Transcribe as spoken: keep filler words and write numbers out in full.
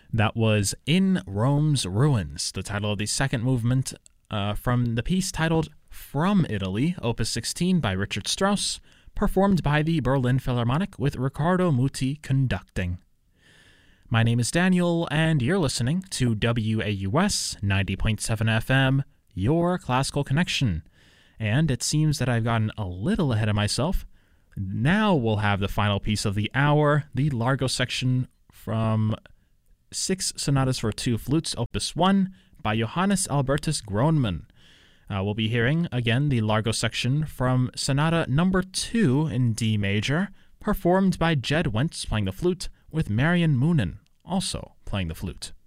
That was In Rome's Ruins, the title of the second movement uh, from the piece titled From Italy, Opus sixteen by Richard Strauss, performed by the Berlin Philharmonic with Riccardo Muti conducting. My name is Daniel, and you're listening to W A U S ninety point seven F M, your classical connection. And it seems that I've gotten a little ahead of myself. Now we'll have the final piece of the hour, the Largo section from Six Sonatas for Two Flutes, Opus one, by Johannes Albertus Gronemann. Uh, we'll be hearing, again, the Largo section from Sonata number two in D major, performed by Jed Wentz playing the flute, with Marion Moonen also playing the flute.